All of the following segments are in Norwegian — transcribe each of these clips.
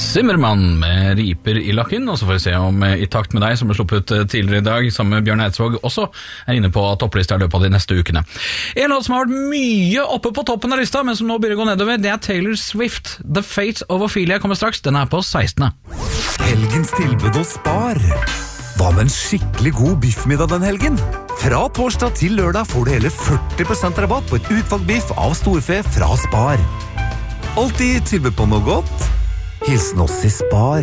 Zimmermann med riper i lakken, og så får vi se om I takt med deg, som ble sluppet tidligere I dag, sammen med Bjørn Eidsvåg, også inne på topplista I løpet av de neste ukene. En låt som har vært mye oppe på toppen av lista, men som nå begynner å gå nedover, det Taylor Swift. The Fate of Ophelia kommer straks, den på 16. Helgens tilbud hos Spar. Hva med en skikkelig god biffmiddag den helgen? Fra torsdag til lørdag får du hele 40% rabatt på et utvalgt biff av storfe fra Spar. Alltid tilbud på noe godt. Hilsen oss I Spar.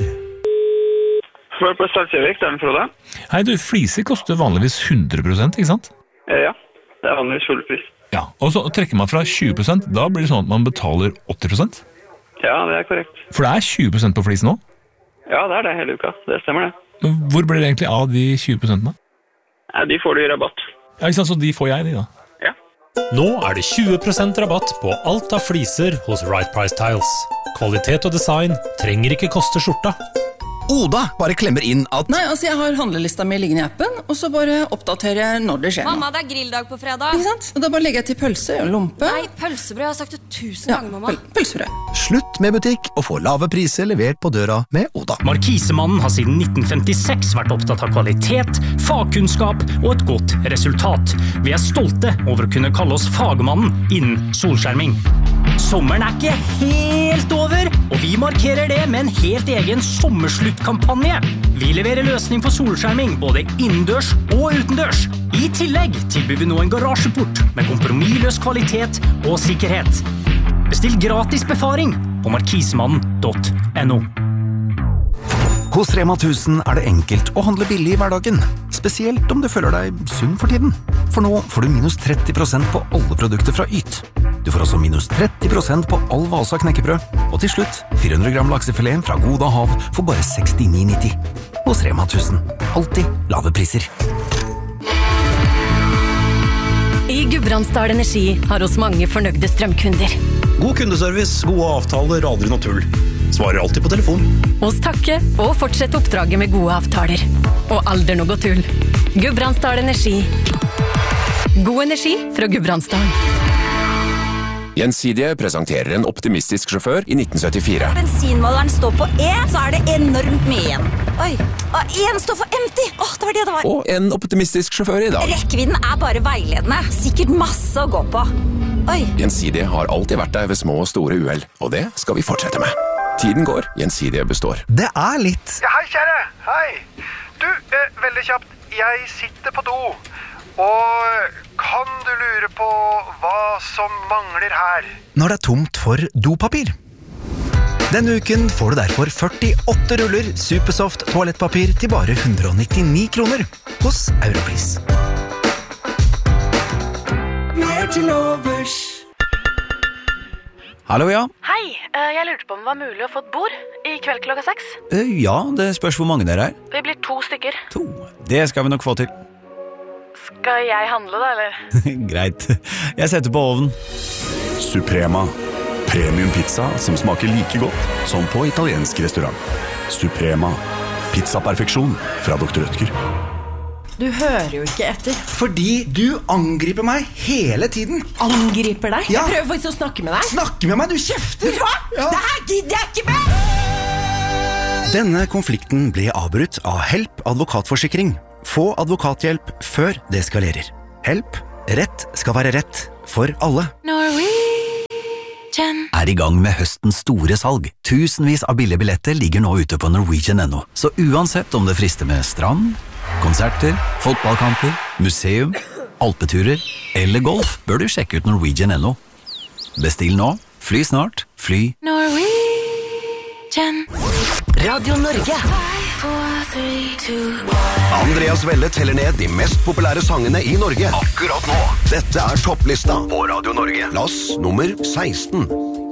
For på Startsjøvik, det Frode. Hei du, fliser koster vanligvis 100%, ikke sant? Ja, det vanligvis full pris. Ja, og så trekker man fra 20%, da blir det sånn at man betaler 80%? Ja, det korrekt. For det 20% på flisen nå? Ja, det det hele uka, det stemmer det. Hvor blir det egentlig av de 20% da? Ja, de får du I rabatt. Ja, ikke sant, så de får jeg de da? Ja. Nå det 20% rabatt på alt av fliser hos Right Price Tiles. Kvalitet og design trenger ikke koste skjorta. Oda bare klemmer inn at... Nei, altså jeg har handlelista med liggende I appen, og så bare oppdaterer jeg når det skjer noe. Mamma, det grilldag på fredag. Ikke sant? Og da bare legger jeg til pølse og lompe. Nei, pølsebrød, jeg har sagt det 1000 ganger, mamma. Pølsebrød. Slutt med butikk og få lave priser levert på døra med Oda. Markisemannen har siden 1956 vært opptatt av kvalitet, fagkunnskap og et godt resultat. Vi stolte over å kunne kalle oss fagmannen innen solskjerming. Sommeren ikke helt over, og vi markerer det med en helt egen sommersluttkampanje. Vi leverer løsning for solskjerming både innendørs og utendørs. I tillegg tilbyr vi nå en garasjeport med kompromissløs kvalitet og sikkerhet. Bestill gratis befaring på markisemannen.no. Hos Rema 1000 det enkelt å handle billig I hverdagen, spesielt om du føler deg sunn for tiden. For nå får du minus 30% på alle produkter fra Yt. Du får også minus 30% på all Vasa knekkebrød, og til slutt 400 gram laksefilet fra Goda Hav for bare 69,90. Hos Rema 1000, alltid lave priser. I Gudbrandsdal Energi har oss mange fornøyde strømkunder. God kundeservice, gode avtaler, aldri noe tull. Svarer alltid på telefon. Oss takke og fortsette oppdraget med gode avtaler. Og aldri noe tull. Gudbrandsdal Energi. God energi fra Gudbrandsdal. Gjensidige presenterer en optimistisk sjåfør I 1974. Bensinmåleren står på E, så det enormt mye igjen. Oi, og en står for empty. Det var det det var. Og en optimistisk sjåfør I dag. Rekkevidden bare veiledende. Sikkert masse å gå på. Oi. Gjensidige har alltid vært der ved små og store uheld, og det skal vi fortsette med. Tiden går, Gjensidige består. Det litt. Ja, hei kjære, hei. Du, veldig kjapt, jeg sitter på do. Og kan du lure på hva som mangler her? Når det tomt for dopapir. Denne uken får du derfor 48 ruller Supersoft toalettpapir til bare 199 kroner hos Europris. Mer til overs. Hallo, ja. Hei, jeg lurte på om det var mulig å få et bord I kveld klokka 6. Ja, det spørs hvor mange dere Vi blir 2 stykker. 2? Det skal vi nok få til. Skal jeg handle da, eller? Greit. Jeg setter på ovnen. Suprema. Premium pizza som smaker like godt som på italiensk restaurant. Suprema. Pizza-perfeksjon fra Dr. Rødtger. Du hører jo ikke etter. Fordi du angriper meg hele tiden. Angriper deg? Ja. Jeg prøver faktisk å snakke med deg. Snakke med meg, du kjefter! Vet du hva? Ja. Det her gidder jeg ikke med! Denne konflikten ble avbrutt av Help advokatforsikring. Få advokathjelp før det eskalerer. Help. Rett skal være rett for alle. I gang med høstens store salg. Tusenvis av billige billetter ligger nå ute på Norwegian.no. Så uansett om det frister med strand, konserter, fotballkamper, museum, alpeturer eller golf, bør du sjekke ut Norwegian.no. Bestill nå, fly snart, fly Norwegian. Radio Norge. 5, 4, 3, 2, 1. Andreas Velle teller ned de mest populære sangene I Norge akkurat nå. Dette topplista på Radio Norge. Plass nummer 16.